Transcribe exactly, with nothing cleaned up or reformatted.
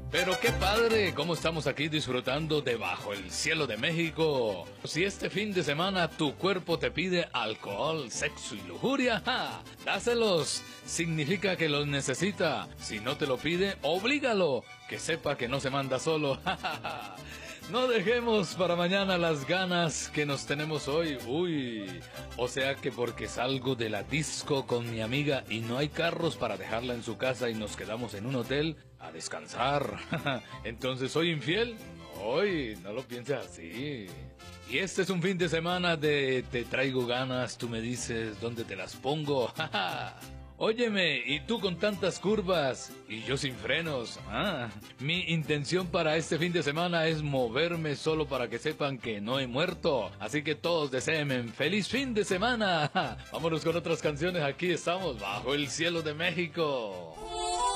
Pero qué padre, cómo estamos aquí disfrutando de Bajo el Cielo de México. Si este fin de semana tu cuerpo te pide alcohol, sexo y lujuria, ¡ja! Dáselos. Significa que los necesita. Si no te lo pide, oblígalo. Que sepa que no se manda solo. ¡Ja, ja, ja! No dejemos para mañana las ganas que nos tenemos hoy. Uy, o sea que porque salgo de la disco con mi amiga y no hay carros para dejarla en su casa y nos quedamos en un hotel a descansar. Entonces, ¿soy infiel? Hoy, no lo pienses así. Y este es un fin de semana de te traigo ganas, tú me dices dónde te las pongo. Óyeme, y tú con tantas curvas, y yo sin frenos. Ah, mi intención para este fin de semana es moverme solo para que sepan que no he muerto. Así que todos deseen feliz fin de semana. Vámonos con otras canciones, aquí estamos, Bajo el Cielo de México.